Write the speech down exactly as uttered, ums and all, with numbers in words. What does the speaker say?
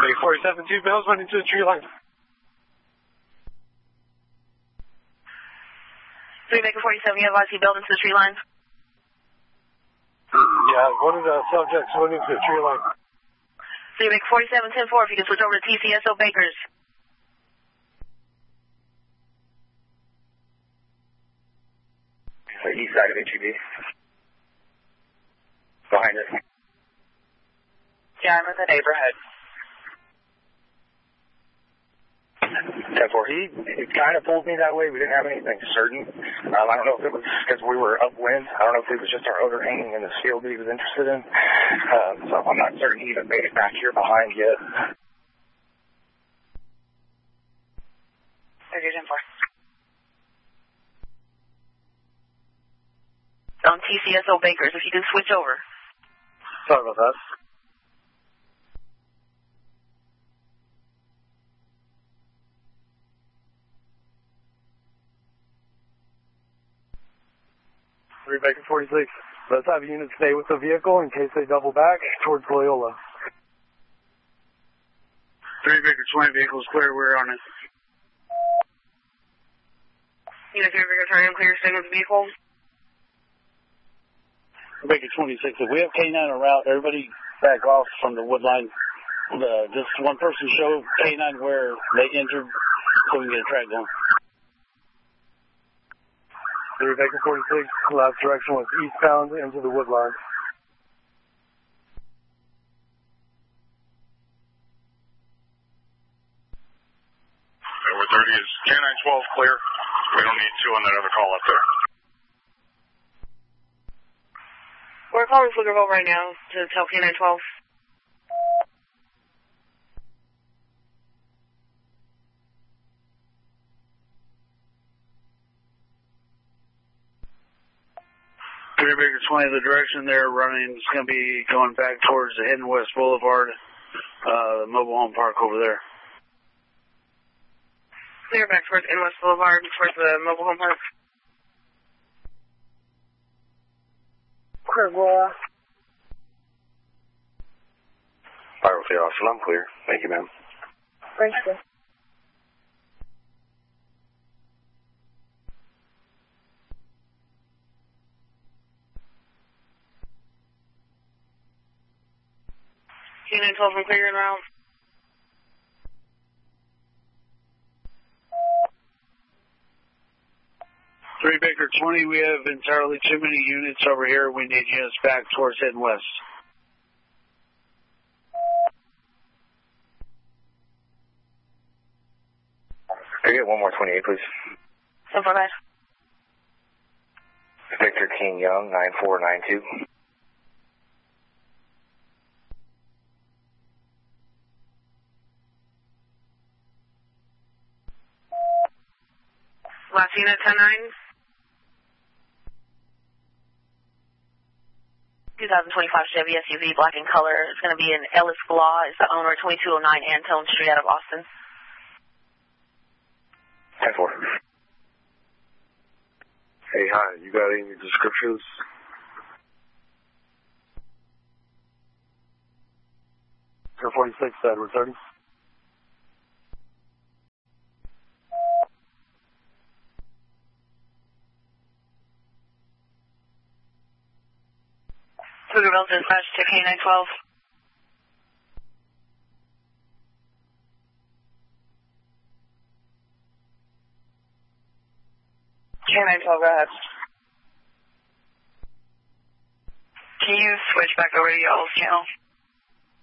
Big forty-seven, two Bills running to the tree line. three Baker forty-seven, you have I C built into the tree line? Yeah, one of the subjects went into the tree line. three Baker forty-seven, ten four, if you can switch over to T C S O Bakers. The east side of H E B. Behind it. Yeah, I'm in the neighborhood. ten four, he, he kind of pulled me that way. We didn't have anything certain. Um, I don't know if it was because we were upwind. I don't know if it was just our odor hanging in this field that he was interested in. Um, so I'm not certain he even made it back here behind yet. thirty ten four. On T C S O Bakers, if you can switch over. Sorry about that. three Baker forty-six. Let's have units stay with the vehicle in case they double back towards Loyola. three Baker twenty, vehicles clear, we're on it. Unit three Baker turn in, clear, stay with the vehicle. Baker twenty-six, if we have K nine en route, everybody back off from the wood line. The, just one person show K nine where they entered so we can get a track going. three Baker forty-six, last direction was eastbound into the wood line. Over thirty is K nine twelve clear. We don't need two on that other call up there. We're calling Pflugerville right now to tell K nine twelve. three Baker twenty, the direction they're running is going to be going back towards the Hidden West Boulevard, uh, mobile home park over there. Clear back towards Hidden West Boulevard, towards the mobile home park. Clear, Laura. Spiral clear, officer. I'm clear. Thank you, ma'am. Thank you. K nine twelve from clear en route. three Baker twenty, we have entirely too many units over here. We need units back towards Hidden West. Can I get one more twenty-eight, please? So far, guys. Victor King Young, nine four nine two. Last unit, ten nine. twenty twenty-five Chevy S U V, black in color. It's going to be in Ellis Glaw. It's the owner, twenty-two oh nine Antone Street out of Austin. ten four. Hey, hi. You got any descriptions? forty-six said, we're thirty. Pflugerville dispatch to K nine twelve. K nine twelve, go ahead. Can you switch back over to y'all's channel?